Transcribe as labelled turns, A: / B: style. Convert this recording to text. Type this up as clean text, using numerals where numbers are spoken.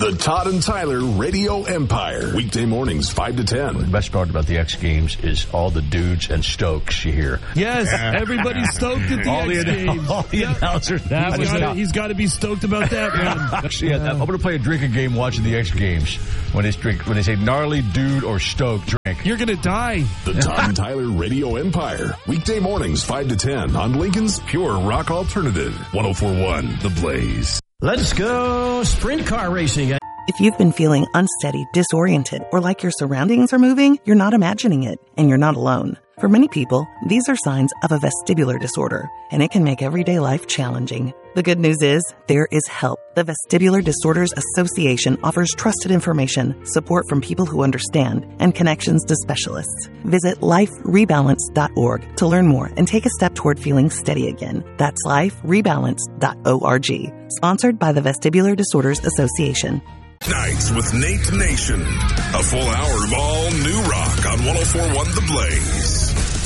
A: The Todd and Tyler Radio Empire. Weekday mornings, 5 to 10.
B: The best part about the X Games is all the dudes and Stokes you hear.
C: Yes, everybody's stoked at the X Games.
B: All the announcers.
C: He's got to be stoked about that one.
B: Actually, I'm going to play a drinking game watching the X Games. When they say gnarly dude or Stoke, drink.
C: You're going to die.
A: The Todd and Tyler Radio Empire. Weekday mornings, 5 to 10 on Lincoln's Pure Rock Alternative. 104.1 The Blaze.
D: Let's go sprint car racing.
E: If you've been feeling unsteady, disoriented, or like your surroundings are moving, you're not imagining it, and you're not alone. For many people, these are signs of a vestibular disorder, and it can make everyday life challenging. The good news is, there is help. The Vestibular Disorders Association offers trusted information, support from people who understand, and connections to specialists. Visit liferebalance.org to learn more and take a step toward feeling steady again. That's liferebalance.org. Sponsored by the Vestibular Disorders Association.
A: Nights with Nate Nation. A full hour of all new rock on 104.1 The Blaze.